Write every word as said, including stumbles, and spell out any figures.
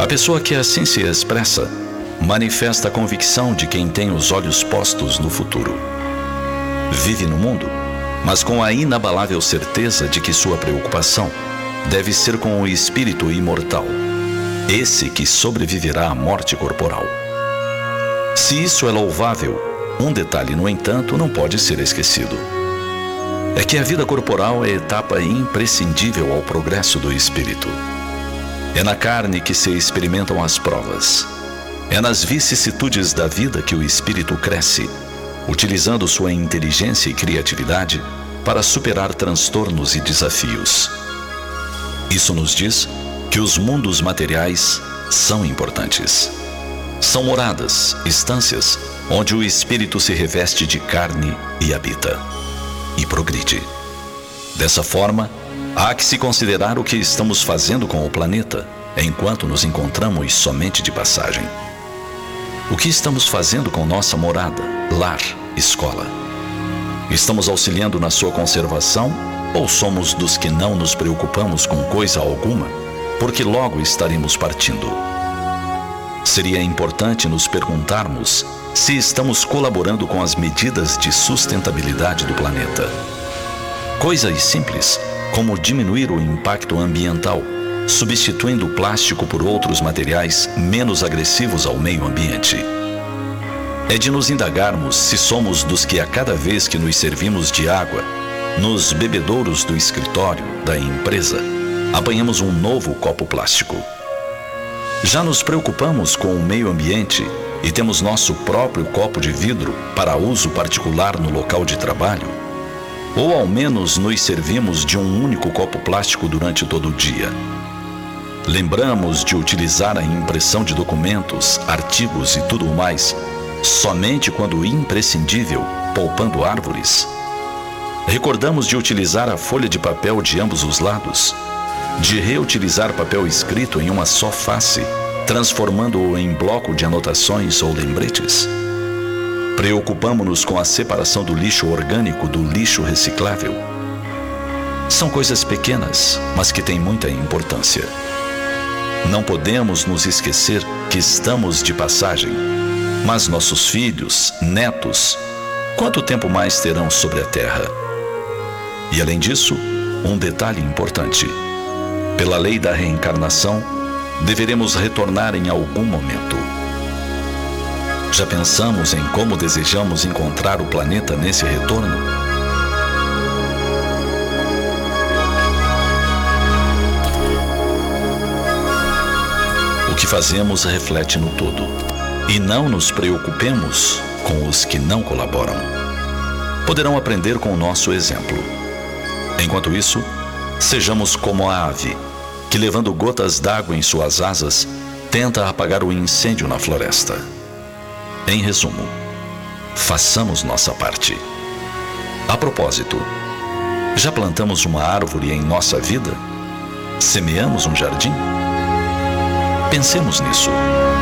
A pessoa que assim se expressa manifesta a convicção de quem tem os olhos postos no futuro. Vive no mundo, mas com a inabalável certeza de que sua preocupação deve ser com o espírito imortal, esse que sobreviverá à morte corporal. Se isso é louvável, um detalhe, no entanto, não pode ser esquecido. É que a vida corporal é etapa imprescindível ao progresso do espírito. É na carne que se experimentam as provas. É nas vicissitudes da vida que o espírito cresce, utilizando sua inteligência e criatividade para superar transtornos e desafios. Isso nos diz que os mundos materiais são importantes. São moradas, estâncias, onde o espírito se reveste de carne e habita, e progride. Dessa forma, há que se considerar o que estamos fazendo com o planeta, enquanto nos encontramos somente de passagem. O que estamos fazendo com nossa morada, lar, escola? Estamos auxiliando na sua conservação ou somos dos que não nos preocupamos com coisa alguma, porque logo estaremos partindo? Seria importante nos perguntarmos se estamos colaborando com as medidas de sustentabilidade do planeta. Coisas simples, como diminuir o impacto ambiental, substituindo o plástico por outros materiais menos agressivos ao meio ambiente. É de nos indagarmos se somos dos que a cada vez que nos servimos de água, nos bebedouros do escritório, da empresa, apanhamos um novo copo plástico. Já nos preocupamos com o meio ambiente e temos nosso próprio copo de vidro para uso particular no local de trabalho? Ou ao menos nos servimos de um único copo plástico durante todo o dia? Lembramos de utilizar a impressão de documentos, artigos e tudo mais somente quando imprescindível, poupando árvores? Recordamos de utilizar a folha de papel de ambos os lados, de reutilizar papel escrito em uma só face, transformando-o em bloco de anotações ou lembretes? Preocupamo-nos com a separação do lixo orgânico do lixo reciclável? São coisas pequenas, mas que têm muita importância. Não podemos nos esquecer que estamos de passagem, mas nossos filhos, netos, quanto tempo mais terão sobre a Terra? E além disso, um detalhe importante: pela lei da reencarnação, deveremos retornar em algum momento. Já pensamos em como desejamos encontrar o planeta nesse retorno? O que fazemos reflete no todo, e não nos preocupemos com os que não colaboram. Poderão aprender com o nosso exemplo. Enquanto isso, sejamos como a ave, que levando gotas d'água em suas asas, tenta apagar o incêndio na floresta. Em resumo, façamos nossa parte. A propósito, já plantamos uma árvore em nossa vida? Semeamos um jardim? Pensemos nisso.